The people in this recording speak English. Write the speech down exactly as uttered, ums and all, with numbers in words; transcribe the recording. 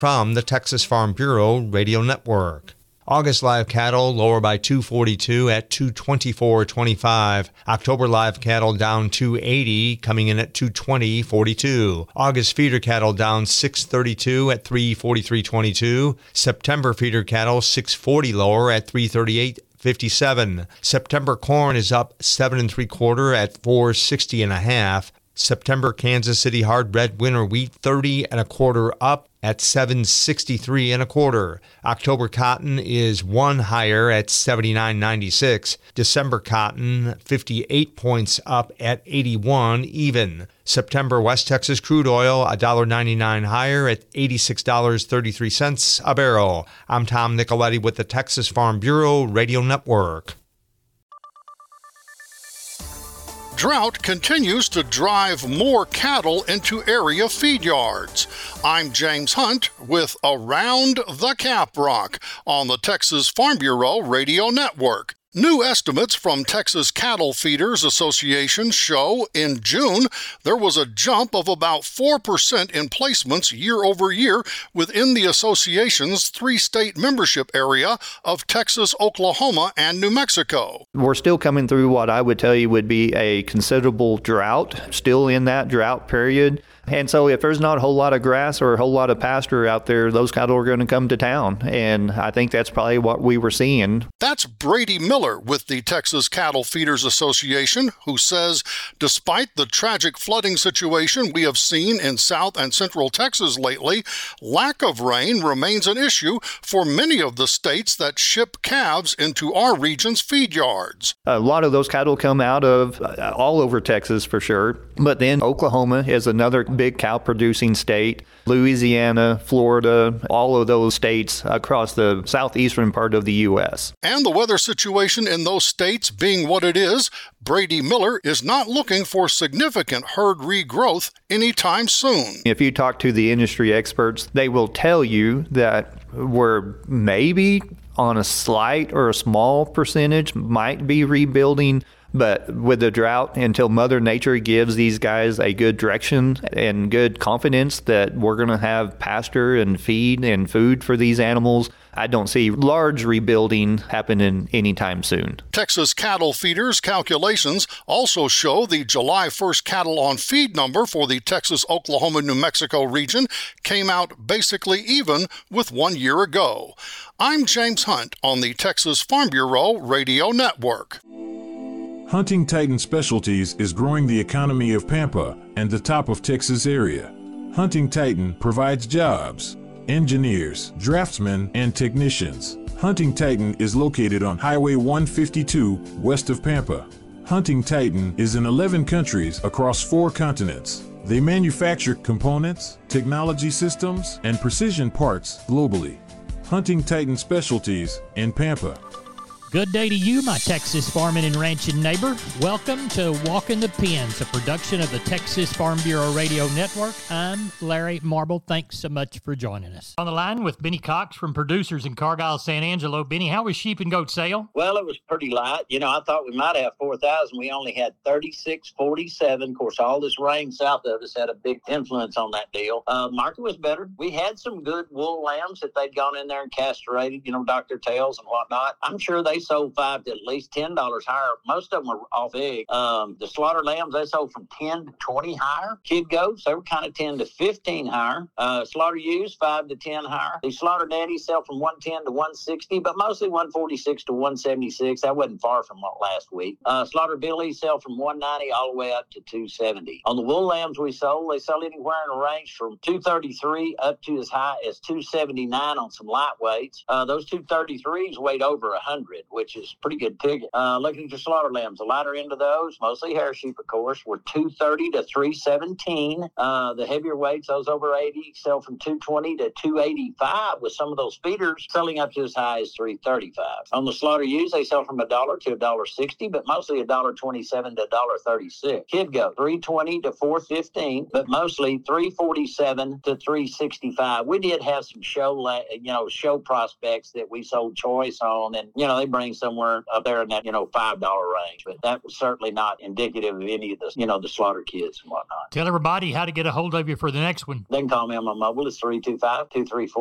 from the Texas Farm Bureau Radio Network. August live cattle lower by two forty-two at two twenty-four twenty-five. October live cattle down two eighty, coming in at two twenty forty-two. August feeder cattle down six thirty-two at three forty-three twenty-two. September feeder cattle six forty lower at three thirty-eight fifty-seven. September corn is up seven and three quarter at four sixty and a half. September Kansas City hard red winter wheat thirty and a quarter up at seven sixty-three and a quarter. October cotton is one higher at seventy-nine ninety-six. December cotton fifty-eight points up at eighty-one even. September West Texas crude oil one dollar ninety-nine higher at eighty-six dollars and thirty-three cents a barrel. I'm Tom Nicoletti with the Texas Farm Bureau Radio Network. Drought continues to drive more cattle into area feed yards. I'm James Hunt with Around the Caprock on the Texas Farm Bureau Radio Network. New estimates from Texas Cattle Feeders Association show in June there was a jump of about four percent in placements year over year within the association's three-state membership area of Texas, Oklahoma, and New Mexico. We're still coming through what I would tell you would be a considerable drought, still in that drought period. And so if there's not a whole lot of grass or a whole lot of pasture out there, those cattle are going to come to town. And I think that's probably what we were seeing. That's Brady Miller with the Texas Cattle Feeders Association, who says despite the tragic flooding situation we have seen in South and Central Texas lately, lack of rain remains an issue for many of the states that ship calves into our region's feed yards. A lot of those cattle come out of uh, all over Texas for sure. But then Oklahoma is another big cow producing state. Louisiana, Florida, all of those states across the southeastern part of the U S. And the weather situation in those states being what it is, Brady Miller is not looking for significant herd regrowth anytime soon. If you talk to the industry experts, they will tell you that we're maybe on a slight or a small percentage might be rebuilding. But with the drought, until Mother Nature gives these guys a good direction and good confidence that we're going to have pasture and feed and food for these animals, I don't see large rebuilding happening anytime soon. Texas Cattle Feeders calculations also show the July first cattle on feed number for the Texas, Oklahoma, New Mexico region came out basically even with one year ago. I'm James Hunt on the Texas Farm Bureau Radio Network. Hunting Titan Specialties is growing the economy of Pampa and the top of Texas area. Hunting Titan provides jobs, engineers, draftsmen, and technicians. Hunting Titan is located on Highway one fifty-two west of Pampa. Hunting Titan is in eleven countries across four continents. They manufacture components, technology systems, and precision parts globally. Hunting Titan Specialties in Pampa. Good day to you, my Texas farming and ranching neighbor. Welcome to Walking the Pens, a production of the Texas Farm Bureau Radio Network. I'm Larry Marble. Thanks so much for joining us. On the line with Benny Cox from Producers in Cargyle, San Angelo. Benny, how was sheep and goat sale? Well, it was pretty light. You know, I thought we might have four thousand. We only had thirty-six forty-seven. Of course, all this rain south of us had a big influence on that deal. Uh, market was better. We had some good wool lambs that they'd gone in there and castrated, you know, Doctor Tails and whatnot. I'm sure they sold five to at least ten dollars higher. Most of them were off big. Um, the slaughter lambs, they sold from ten to twenty higher. Kid goats, they were kind of ten to fifteen higher. Uh, slaughter ewes, five to ten higher. The slaughter daddies sell from one ten to one sixty, but mostly one forty-six to one seventy-six. That wasn't far from what last week. Uh, slaughter billies sell from one ninety all the way up to two seventy. On the wool lambs we sold, they sell anywhere in a range from two thirty-three up to as high as two seventy-nine on some lightweights. Uh, those two thirty-threes weighed over one hundred, which is pretty good ticket. Uh, looking at your slaughter lambs, the lighter end of those, mostly hair sheep, of course, were two thirty to three seventeen. Uh, the heavier weights, those over eighty, sell from two twenty to two eighty-five, with some of those feeders selling up to as high as three thirty-five. On the slaughter ewes, they sell from a dollar to a dollar sixty, but mostly a dollar twenty-seven to a dollar thirty-six. Kid goat, three twenty to four fifteen, but mostly three forty-seven to three sixty-five. We did have some show, you know, show prospects that we sold choice on, and you know they bring bring somewhere up there in that, you know, five dollar range. But that was certainly not indicative of any of the, you know, the slaughter kits and whatnot. Tell everybody how to get a hold of you for the next one. They can call me on my mobile. It's three two five, two three four